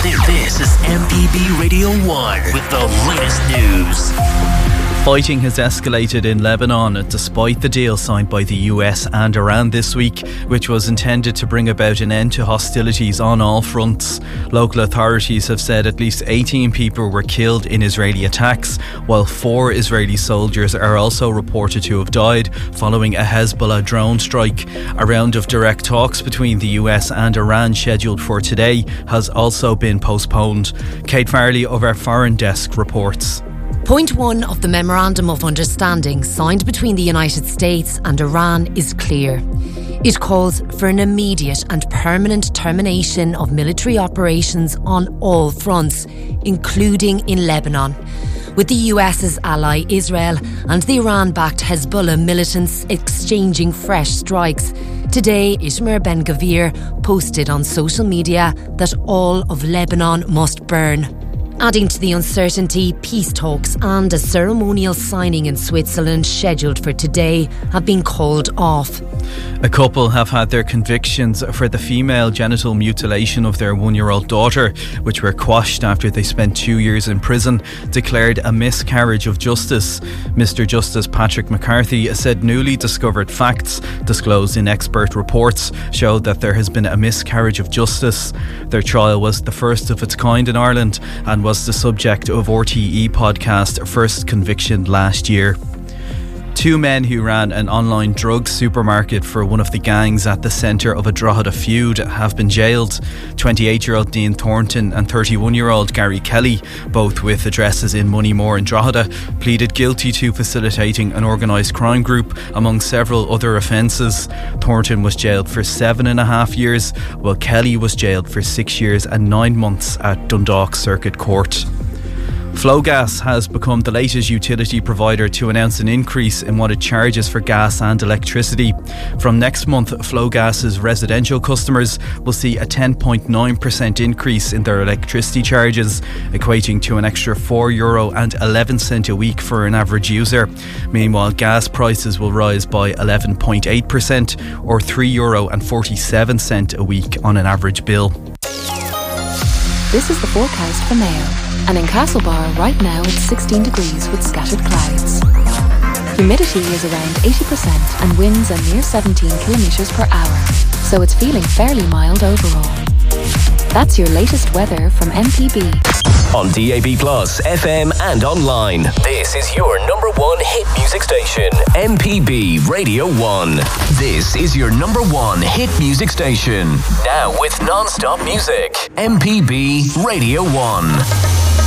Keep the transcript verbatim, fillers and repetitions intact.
This is M P B Radio one with the latest news. Fighting has escalated in Lebanon despite the deal signed by the U S and Iran this week, which was intended to bring about an end to hostilities on all fronts. Local authorities have said at least eighteen people were killed in Israeli attacks, while four Israeli soldiers are also reported to have died following a Hezbollah drone strike. A round of direct talks between the U S and Iran scheduled for today has also been postponed. Kate Farley of our Foreign Desk reports. Point one of the Memorandum of Understanding signed between the United States and Iran is clear. It calls for an immediate and permanent termination of military operations on all fronts, including in Lebanon, with the US's ally Israel and the Iran-backed Hezbollah militants exchanging fresh strikes. Today, Itamar Ben-Gvir posted on social media that all of Lebanon must burn. Adding to the uncertainty, peace talks and a ceremonial signing in Switzerland scheduled for today have been called off. A couple have had their convictions for the female genital mutilation of their one-year-old daughter, which were quashed after they spent two years in prison, declared a miscarriage of justice. Mister Justice Patrick McCarthy said newly discovered facts disclosed in expert reports show that there has been a miscarriage of justice. Their trial was the first of its kind in Ireland and was the subject of R T E podcast First Conviction last year. Two men who ran an online drug supermarket for one of the gangs at the centre of a Drogheda feud have been jailed. twenty-eight-year-old Dean Thornton and thirty-one-year-old Gary Kelly, both with addresses in Moneymore and Drogheda, pleaded guilty to facilitating an organised crime group among several other offences. Thornton was jailed for seven and a half years, while Kelly was jailed for six years and nine months at Dundalk Circuit Court. Flowgas has become the latest utility provider to announce an increase in what it charges for gas and electricity. From next month, Flowgas's residential customers will see a ten point nine percent increase in their electricity charges, equating to an extra four euro and eleven cent a week for an average user. Meanwhile, gas prices will rise by eleven point eight percent or three euro and forty-seven cent a week on an average bill. This is the forecast for Mayo. And in Castlebar, right now it's sixteen degrees with scattered clouds. Humidity is around eighty percent and winds are near seventeen kilometres per hour, so it's feeling fairly mild overall. That's your latest weather from M P B. On D A B Plus, F M and online. This is your number one hit music station, M P B Radio one. This is your number one hit music station. Now with non-stop music, M P B Radio one.